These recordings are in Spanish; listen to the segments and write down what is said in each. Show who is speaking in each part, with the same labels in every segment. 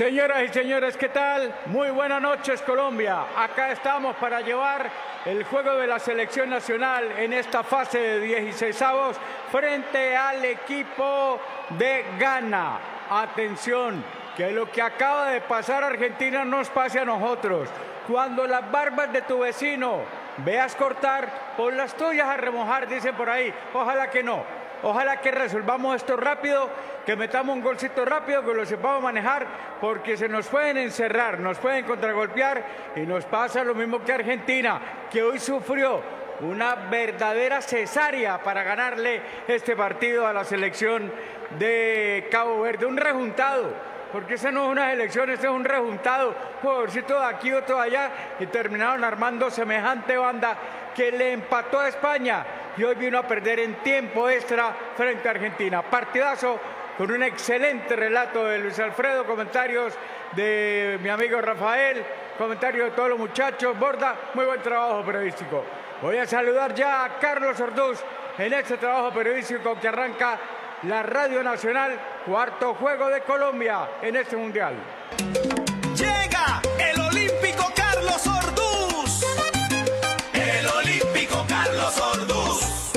Speaker 1: Señoras y señores, ¿qué tal? Muy buenas noches, Colombia. Acá estamos para llevar el juego de la selección nacional en esta fase de 16avos frente al equipo de Ghana. Atención, que lo que acaba de pasar a Argentina nos pase a nosotros. Cuando las barbas de tu vecino veas cortar, pon las tuyas a remojar, dicen por ahí. Ojalá que no. Ojalá que resolvamos esto rápido, que metamos un golcito rápido, que lo sepamos manejar, porque se nos pueden encerrar, nos pueden contragolpear y nos pasa lo mismo que Argentina, que hoy sufrió una verdadera cesárea para ganarle este partido a la selección de Cabo Verde. Un rejuntado. Porque esa no es una elección, ese es un rejuntado, jugadorcito de aquí, otro de allá, y terminaron armando semejante banda que le empató a España y hoy vino a perder en tiempo extra frente a Argentina. Partidazo con un excelente relato de Luis Alfredo, comentarios de mi amigo Rafael, comentarios de todos los muchachos. Borda, muy buen trabajo periodístico. Voy a saludar ya a Carlos Orduz en este trabajo periodístico que arranca la Radio Nacional, cuarto juego de Colombia en este Mundial.
Speaker 2: Llega el olímpico Carlos Orduz. El olímpico Carlos Orduz.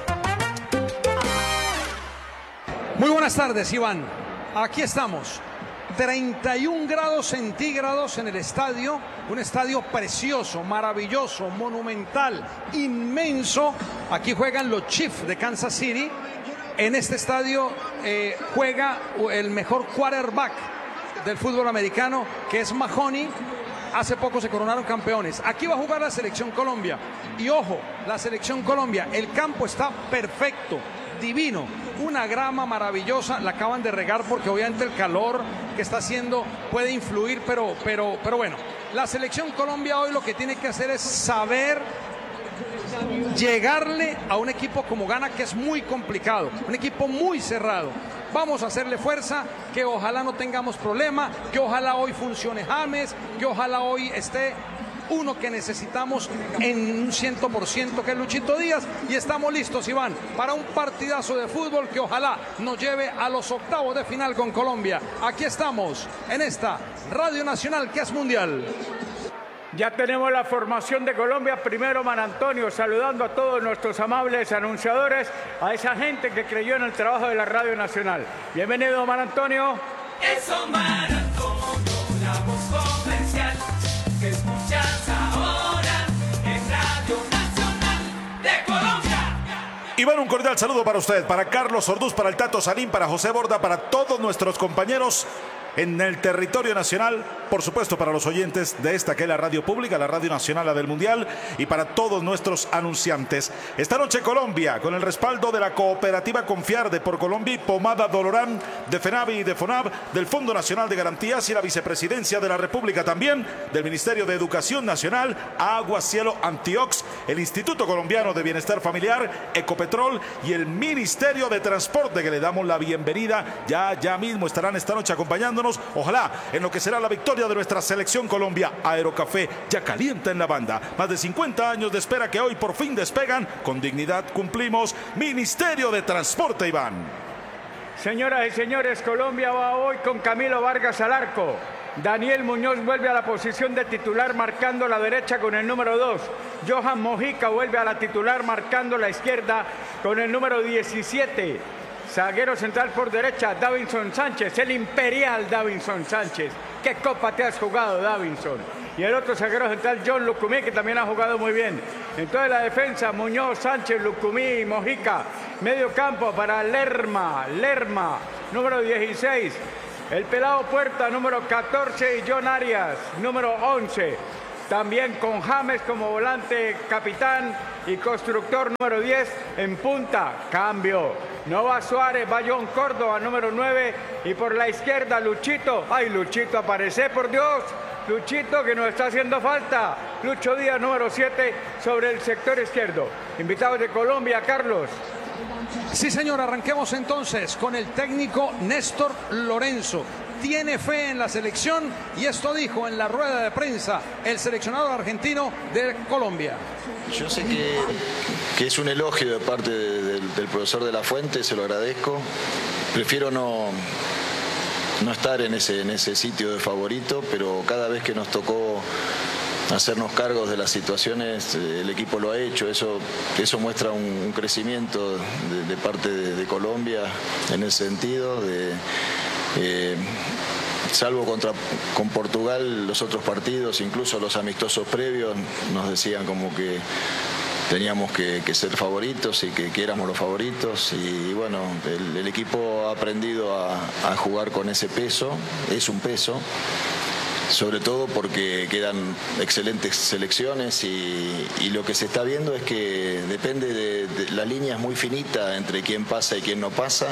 Speaker 3: Muy buenas tardes, Iván. Aquí estamos. 31 grados centígrados en el estadio, un estadio precioso, maravilloso, monumental, inmenso. Aquí juegan los Chiefs de Kansas City. En este estadio juega el mejor quarterback del fútbol americano, que es Mahoney. Hace poco se coronaron campeones. Aquí va a jugar la selección Colombia. Y ojo, la selección Colombia, el campo está perfecto, divino. Una grama maravillosa, la acaban de regar porque obviamente el calor que está haciendo puede influir, pero bueno. La selección Colombia hoy lo que tiene que hacer es saber llegarle a un equipo como Ghana, que es muy complicado, un equipo muy cerrado. Vamos a hacerle fuerza, que ojalá no tengamos problema, que ojalá hoy funcione James, que ojalá hoy esté uno que necesitamos en un 100%, que es Luchito Díaz, y estamos listos, Iván, para un partidazo de fútbol que ojalá nos lleve a los octavos de final con Colombia. Aquí estamos en esta Radio Nacional que es mundial.
Speaker 1: Ya tenemos la formación de Colombia. Primero, Man Antonio, saludando a todos nuestros amables anunciadores, a esa gente que creyó en el trabajo de la Radio Nacional. Bienvenido, Man Antonio.
Speaker 2: Eso, Man Antonio, la voz comercial que escuchas ahora en Radio Nacional de Colombia.
Speaker 4: Iván, un cordial saludo para usted, para Carlos Orduz, para el Tato Salín, para José Borda, para todos nuestros compañeros en el territorio nacional, por supuesto para los oyentes de esta que es la radio pública, la Radio Nacional, la del Mundial, y para todos nuestros anunciantes. Esta noche Colombia, con el respaldo de la cooperativa Confiar de Por Colombia y Pomada Dolorán, de FENAVI y de FONAV, del Fondo Nacional de Garantías y la Vicepresidencia de la República también, del Ministerio de Educación Nacional, Agua, Cielo, Antiox, el Instituto Colombiano de Bienestar Familiar, Ecopetrol y el Ministerio de Transporte, que le damos la bienvenida. Ya mismo estarán esta noche acompañándonos. Ojalá en lo que será la victoria de nuestra selección Colombia. Aerocafé ya calienta en la banda. Más de 50 años de espera que hoy por fin despegan. Con dignidad cumplimos. Ministerio de Transporte, Iván.
Speaker 1: Señoras y señores, Colombia va hoy con Camilo Vargas al arco. Daniel Muñoz vuelve a la posición de titular marcando la derecha con el número 2. Johan Mojica vuelve a la titular marcando la izquierda con el número 17. Zaguero central por derecha, Davinson Sánchez, el imperial Davinson Sánchez. ¿Qué copa te has jugado, Davinson? Y el otro zaguero central, John Lucumí, que también ha jugado muy bien. Entonces la defensa, Muñoz, Sánchez, Lucumí, Mojica. Medio campo para Lerma, número 16. El Pelado Puerta, número 14, y John Arias, número 11. También con James como volante capitán y constructor número 10 en punta. Cambio. No va Suárez, va John Córdoba, número 9. Y por la izquierda, Luchito. ¡Ay, Luchito, aparece, por Dios! Luchito, que nos está haciendo falta. Lucho Díaz, número 7, sobre el sector izquierdo. Invitados de Colombia, Carlos.
Speaker 3: Sí, señor, arranquemos entonces con el técnico Néstor Lorenzo. Tiene fe en la selección y esto dijo en la rueda de prensa el seleccionador argentino de Colombia.
Speaker 5: Yo sé que es un elogio de parte del profesor de la Fuente, se lo agradezco. Prefiero no no estar en ese sitio de favorito, pero cada vez que nos tocó hacernos cargos de las situaciones, el equipo lo ha hecho. Eso muestra un crecimiento de parte de Colombia en ese sentido. Salvo con Portugal, los otros partidos, incluso los amistosos previos, nos decían como que teníamos que ser favoritos y que éramos los favoritos. Y bueno, el equipo ha aprendido a jugar con ese peso. Es un peso, sobre todo porque quedan excelentes selecciones y lo que se está viendo es que depende de la línea es muy finita entre quién pasa y quién no pasa.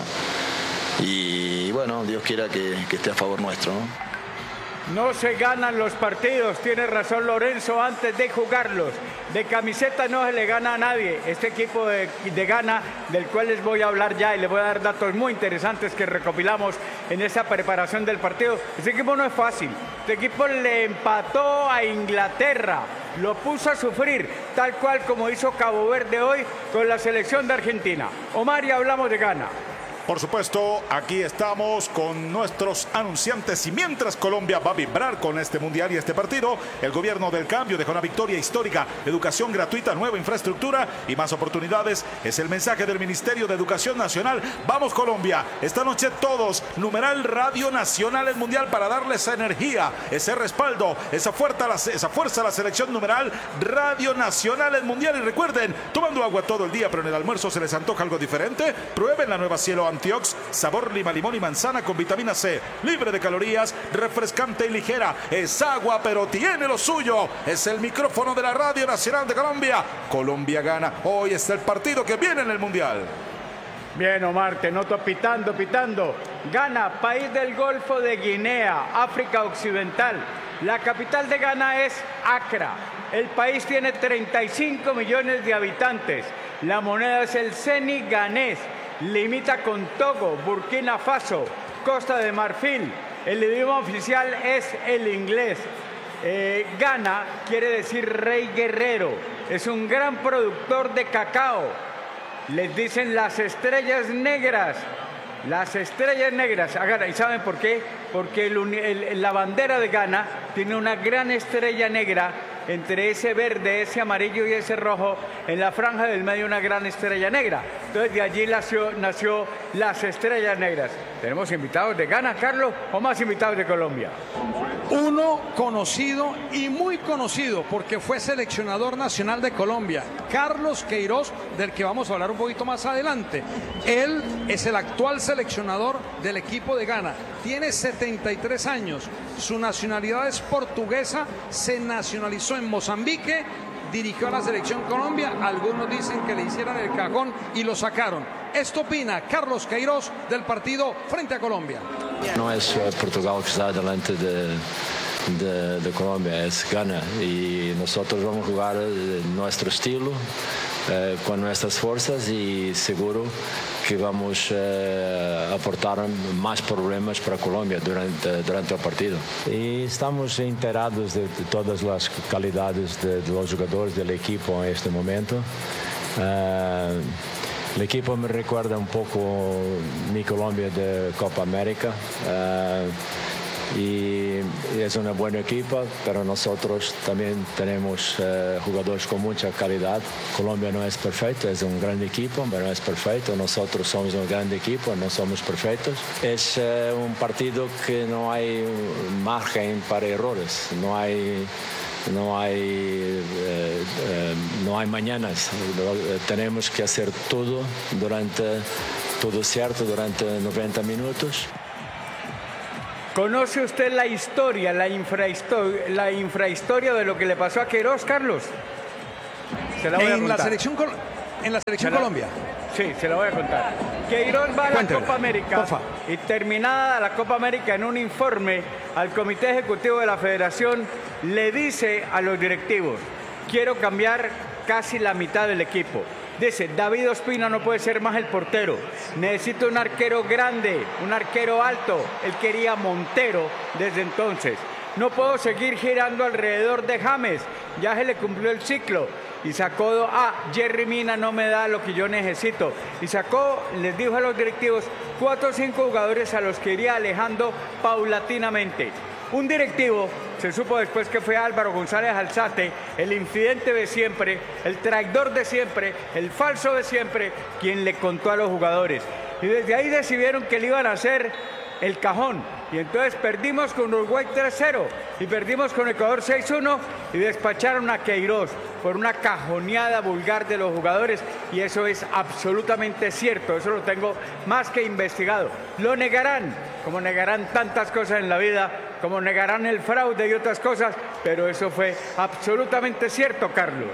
Speaker 5: Y bueno, Dios quiera que esté a favor nuestro, ¿no?
Speaker 1: No se ganan los partidos, tiene razón Lorenzo, antes de jugarlos. De camiseta no se le gana a nadie. Este equipo de Ghana, del cual les voy a hablar ya y les voy a dar datos muy interesantes que recopilamos en esa preparación del partido. Este equipo no es fácil. Este equipo le empató a Inglaterra, lo puso a sufrir, tal cual como hizo Cabo Verde hoy con la selección de Argentina. Omar, y hablamos de Ghana.
Speaker 4: Por supuesto, aquí estamos con nuestros anunciantes y mientras Colombia va a vibrar con este mundial y este partido, el gobierno del cambio dejó una victoria histórica, educación gratuita, nueva infraestructura y más oportunidades. Es el mensaje del Ministerio de Educación Nacional. Vamos Colombia, esta noche todos, numeral Radio Nacional el mundial para darle esa energía, ese respaldo, esa fuerza a la selección numeral Radio Nacional el mundial. Y recuerden, tomando agua todo el día, pero en el almuerzo se les antoja algo diferente, prueben la nueva Cielo Antiox, sabor lima, limón y manzana con vitamina C, libre de calorías, refrescante y ligera. Es agua, pero tiene lo suyo. Es el micrófono de la Radio Nacional de Colombia. Colombia gana. Hoy está el partido que viene en el Mundial.
Speaker 1: Bien, Omar, te noto pitando. Ghana, país del Golfo de Guinea, África Occidental. La capital de Ghana es Accra. El país tiene 35 millones de habitantes. La moneda es el ceni ganés. Limita con Togo, Burkina Faso, Costa de Marfil. El idioma oficial es el inglés. Ghana quiere decir rey guerrero. Es un gran productor de cacao. Les dicen las estrellas negras. Las estrellas negras. ¿Y saben por qué? Porque la bandera de Ghana tiene una gran estrella negra. Entre ese verde, ese amarillo y ese rojo, en la franja del medio una gran estrella negra. Entonces de allí nació las estrellas negras. ¿Tenemos invitados de Ghana, Carlos, o más invitados de Colombia?
Speaker 3: Uno conocido y muy conocido porque fue seleccionador nacional de Colombia, Carlos Queiroz, del que vamos a hablar un poquito más adelante. Él es el actual seleccionador del equipo de Ghana. Tiene 73 años. Su nacionalidad es portuguesa. Se nacionalizó en Mozambique. Dirigió a la selección Colombia. Algunos dicen que le hicieran el cajón y lo sacaron. Esto opina Carlos Queiroz del partido frente a Colombia.
Speaker 6: No es Portugal que está delante de Colombia, es Ghana. Y nosotros vamos a jugar nuestro estilo, con nuestras fuerzas y seguro que vamos a aportar más problemas para Colombia durante el partido. Y estamos enterados de todas las calidades de los jugadores del equipo en este momento. El equipo me recuerda un poco mi Colombia de Copa América. Y es una buena equipa, pero nosotros también tenemos jugadores con mucha calidad. Colombia no es perfecto, es un gran equipo, pero no es perfecto. Nosotros somos un gran equipo, no somos perfectos. Es un partido que no hay margen para errores, no hay mañanas. Tenemos que hacer todo cierto durante 90 minutos.
Speaker 1: ¿Conoce usted la historia, la infrahistoria de lo que le pasó a Queiroz, Carlos? Se la voy a contar.
Speaker 3: En la selección Colombia.
Speaker 1: Sí, se la voy a contar. Queiroz va a la Copa América, porfa. Y terminada la Copa América, en un informe al Comité Ejecutivo de la Federación, le dice a los directivos: quiero cambiar casi la mitad del equipo. Dice, David Ospina no puede ser más el portero. Necesito un arquero grande, un arquero alto. Él quería Montero desde entonces. No puedo seguir girando alrededor de James. Ya se le cumplió el ciclo. Y sacó, Jerry Mina no me da lo que yo necesito. Y sacó, les dijo a los directivos, 4 o 5 jugadores a los que iría alejando paulatinamente. Un directivo, se supo después que fue Álvaro González Alzate, el infidente de siempre, el traidor de siempre, el falso de siempre, quien le contó a los jugadores. Y desde ahí decidieron que le iban a hacer el cajón. Y entonces perdimos con Uruguay 3-0 y perdimos con Ecuador 6-1 y despacharon a Queiroz por una cajoneada vulgar de los jugadores, y eso es absolutamente cierto, eso lo tengo más que investigado. Lo negarán, como negarán tantas cosas en la vida, como negarán el fraude y otras cosas, pero eso fue absolutamente cierto, Carlos.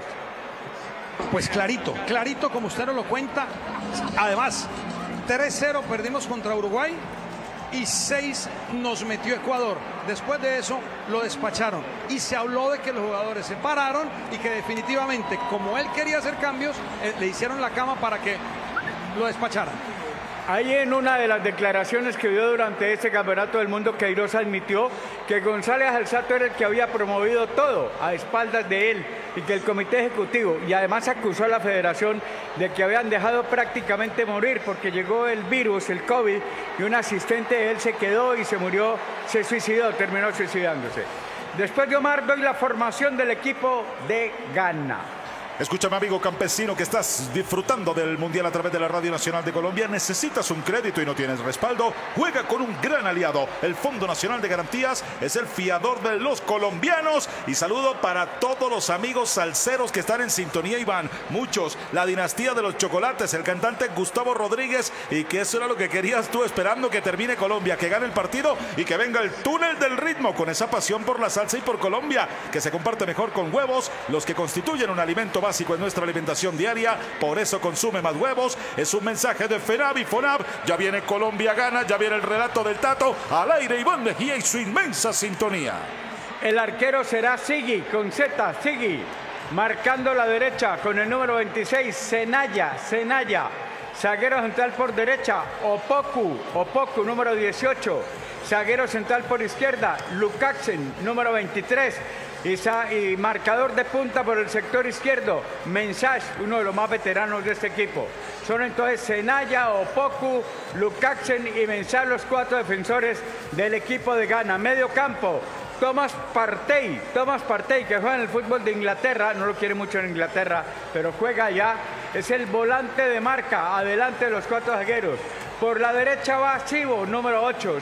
Speaker 3: Pues clarito, clarito como usted nos lo cuenta. Además, 3-0 perdimos contra Uruguay y 6 nos metió Ecuador. Después de eso lo despacharon y se habló de que los jugadores se pararon y que definitivamente, como él quería hacer cambios, le hicieron la cama para que lo despacharan.
Speaker 1: Ahí en una de las declaraciones que dio durante este Campeonato del Mundo, Queiroz admitió que González Alzate era el que había promovido todo a espaldas de él y que el comité ejecutivo, y además acusó a la federación de que habían dejado prácticamente morir porque llegó el virus, el COVID, y un asistente de él se quedó y se murió, se suicidó, terminó suicidándose. Después de Omar doy la formación del equipo de Ghana.
Speaker 4: Escúchame, amigo campesino, que estás disfrutando del Mundial a través de la Radio Nacional de Colombia. ¿Necesitas un crédito y no tienes respaldo? Juega con un gran aliado. El Fondo Nacional de Garantías es el fiador de los colombianos. Y saludo para todos los amigos salseros que están en sintonía, Iván. Muchos, la dinastía de los chocolates, el cantante Gustavo Rodríguez, y que eso era lo que querías tú, esperando que termine Colombia, que gane el partido y que venga el túnel del ritmo, con esa pasión por la salsa y por Colombia, que se comparte mejor con huevos, los que constituyen un alimento básico en nuestra alimentación diaria. Por eso consume más huevos. Es un mensaje de FENAV y FONAV. Ya viene Colombia Gana, ya viene el relato del Tato. Al aire Iván Mejía y su inmensa sintonía.
Speaker 1: El arquero será Sigui, con Z, Sigui. Marcando la derecha con el número 26, Senaya. Zaguero central por derecha, Opoku, número 18. Zaguero central por izquierda, Lukácsen, número 23. Y marcador de punta por el sector izquierdo, Mensah, uno de los más veteranos de este equipo. Son entonces Senaya, Opoku, Lukácsen y Mensah los 4 defensores del equipo de Ghana. Medio campo, Thomas Partey, que juega en el fútbol de Inglaterra, no lo quiere mucho en Inglaterra, pero juega allá. Es el volante de marca, adelante de los 4 zagueros. Por la derecha va Sibo, número 8.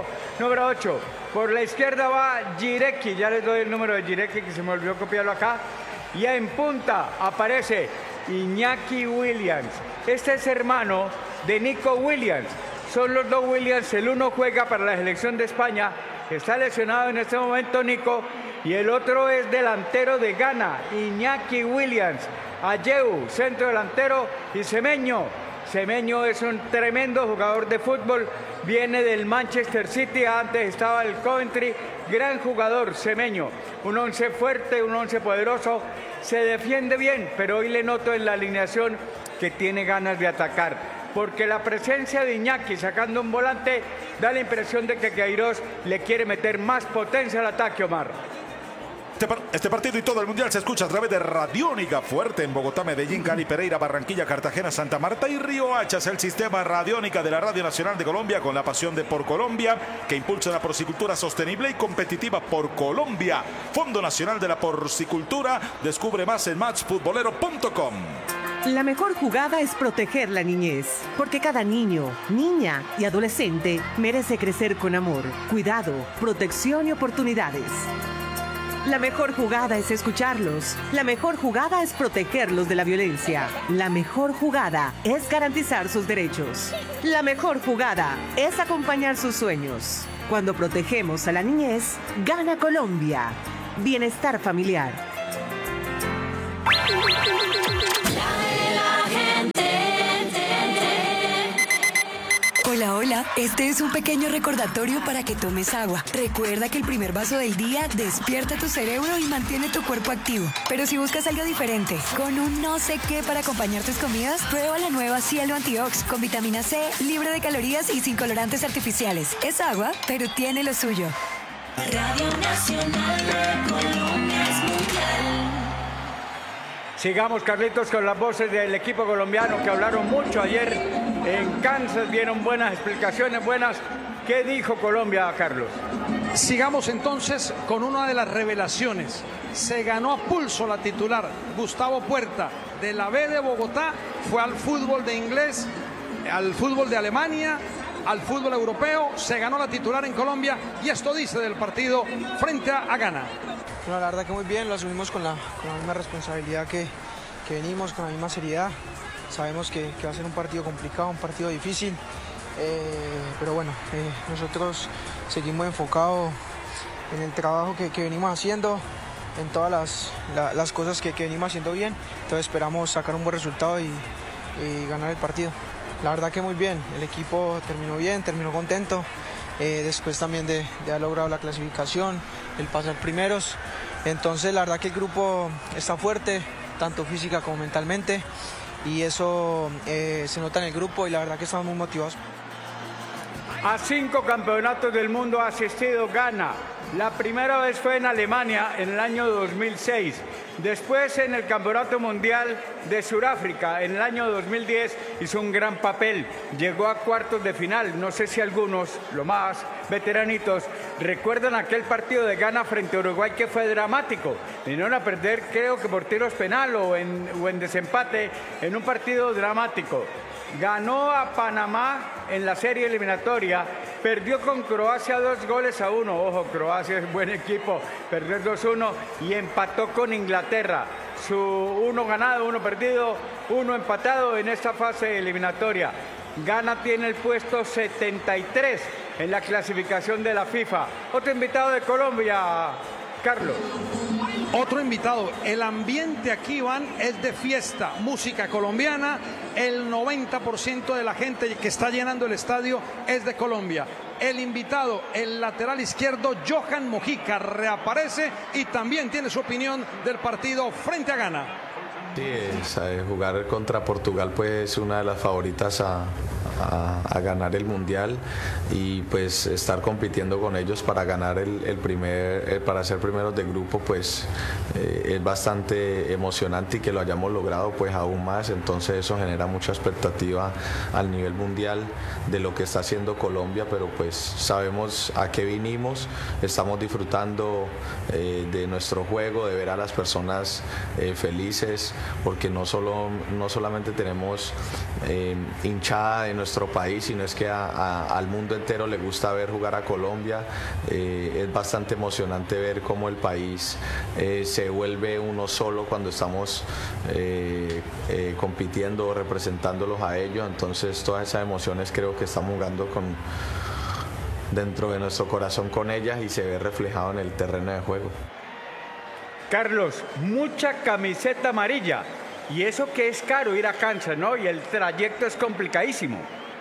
Speaker 1: Por la izquierda va Jireki, ya les doy el número de Jireki que se me olvidó copiarlo acá. Y en punta aparece Iñaki Williams. Este es hermano de Nico Williams. Son los 2 Williams, el uno juega para la selección de España, está lesionado en este momento Nico, y el otro es delantero de Ghana, Iñaki Williams. Ayew, centro delantero, y Semenyo es un tremendo jugador de fútbol, viene del Manchester City, antes estaba el Coventry, gran jugador Semenyo, un 11 fuerte, un 11 poderoso, se defiende bien, pero hoy le noto en la alineación que tiene ganas de atacar, porque la presencia de Iñaki sacando un volante da la impresión de que Queiroz le quiere meter más potencia al ataque, Omar.
Speaker 4: Este partido y todo el mundial se escucha a través de Radiónica, fuerte en Bogotá, Medellín, Cali, Pereira, Barranquilla, Cartagena, Santa Marta y Río Hachas. El sistema Radiónica de la Radio Nacional de Colombia, con la pasión de Por Colombia, que impulsa la porcicultura sostenible y competitiva por Colombia. Fondo Nacional de la Porcicultura. Descubre más en matchfutbolero.com.
Speaker 7: La mejor jugada es proteger la niñez, porque cada niño, niña y adolescente merece crecer con amor, cuidado, protección y oportunidades. La mejor jugada es escucharlos. La mejor jugada es protegerlos de la violencia. La mejor jugada es garantizar sus derechos. La mejor jugada es acompañar sus sueños. Cuando protegemos a la niñez, gana Colombia. Bienestar familiar.
Speaker 8: Hola, hola. Este es un pequeño recordatorio para que tomes agua. Recuerda que el primer vaso del día despierta tu cerebro y mantiene tu cuerpo activo. Pero si buscas algo diferente, con un no sé qué para acompañar tus comidas, prueba la nueva Cielo Antiox con vitamina C, libre de calorías y sin colorantes artificiales. Es agua, pero tiene lo suyo.
Speaker 2: Radio Nacional de Colombia es mundial.
Speaker 1: Sigamos, Carlitos, con las voces del equipo colombiano que hablaron mucho ayer en Kansas dieron buenas explicaciones, buenas. ¿Qué dijo Colombia, Carlos?
Speaker 3: Sigamos entonces con una de las revelaciones. Se ganó a pulso la titular. Gustavo Puerta, de la B de Bogotá, fue al fútbol de inglés, al fútbol de Alemania, al fútbol europeo. Se ganó la titular en Colombia y esto dice del partido frente a Ghana.
Speaker 9: Bueno, la verdad que muy bien, lo asumimos con la misma responsabilidad que venimos, con la misma seriedad. Sabemos que va a ser un partido complicado, un partido difícil. Pero bueno, nosotros seguimos enfocados en el trabajo que venimos haciendo, en todas las cosas que venimos haciendo bien. Entonces esperamos sacar un buen resultado y ganar el partido. La verdad que muy bien, el equipo terminó bien, terminó contento. Después también de haber logrado la clasificación, el pasar primeros. Entonces la verdad que el grupo está fuerte, tanto física como mentalmente. Y eso se nota en el grupo y la verdad que estamos muy motivados.
Speaker 1: A 5 campeonatos del mundo ha asistido Ghana. La primera vez fue en Alemania en el año 2006. Después en el Campeonato Mundial de Sudáfrica en el año 2010 hizo un gran papel. Llegó a cuartos de final. No sé si algunos, lo más veteranitos, recuerdan aquel partido de Ghana frente a Uruguay que fue dramático. Vinieron a perder, creo que por tiros penal o en desempate, en un partido dramático. Ganó a Panamá en la serie eliminatoria, perdió con Croacia 2-1. Ojo, Croacia es buen equipo, perdió 2-1 y empató con Inglaterra. Su 1 ganado, 1 perdido, 1 empatado en esta fase eliminatoria. Ghana tiene el puesto 73 en la clasificación de la FIFA. Otro invitado de Colombia, Carlos.
Speaker 3: Otro invitado. El ambiente aquí, Iván, es de fiesta, música colombiana. El 90% de la gente que está llenando el estadio es de Colombia. El invitado, el lateral izquierdo, Johan Mojica, reaparece y también tiene su opinión del partido frente a Ghana.
Speaker 10: Sí, jugar contra Portugal pues es una de las favoritas a ganar el mundial y pues estar compitiendo con ellos para ganar para ser primeros de grupo pues es bastante emocionante y que lo hayamos logrado pues aún más. Entonces eso genera mucha expectativa al nivel mundial de lo que está haciendo Colombia, pero pues sabemos a qué vinimos, estamos disfrutando de nuestro juego, de ver a las personas felices, porque no solamente tenemos hinchada de nuestro país, sino es que al mundo entero le gusta ver jugar a Colombia. Es bastante emocionante ver cómo el país se vuelve uno solo cuando estamos compitiendo o representándolos a ellos. Entonces todas esas emociones creo que estamos jugando dentro de nuestro corazón con ellas y se ve reflejado en el terreno de juego.
Speaker 1: Carlos, mucha camiseta amarilla y eso que es caro ir a Kansas, ¿no? Y el trayecto es complicadísimo.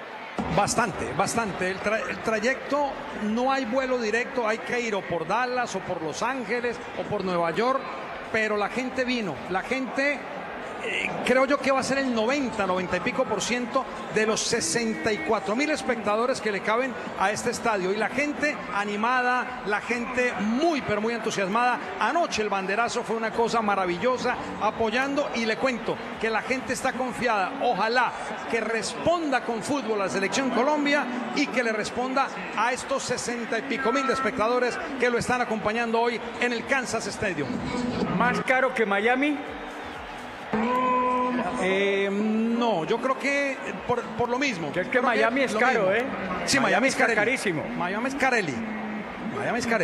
Speaker 3: Bastante. El trayecto, no hay vuelo directo, hay que ir o por Dallas o por Los Ángeles o por Nueva York, pero la gente vino, la gente... creo yo que va a ser el 90 y pico % de los 64,000 espectadores que le caben a este estadio. Y la gente animada, la gente muy, pero muy entusiasmada. Anoche el banderazo fue una cosa maravillosa, apoyando, y le cuento que la gente está confiada. Ojalá que responda con fútbol a la selección Colombia y que le responda a estos 60 y pico mil espectadores que lo están acompañando hoy en el Kansas Stadium.
Speaker 1: ¿Más caro que Miami?
Speaker 3: No, yo creo que por lo mismo.
Speaker 1: Que es que Miami es caro, ¿eh?
Speaker 3: Sí, Miami es
Speaker 1: carísimo.
Speaker 3: Miami es Carelli.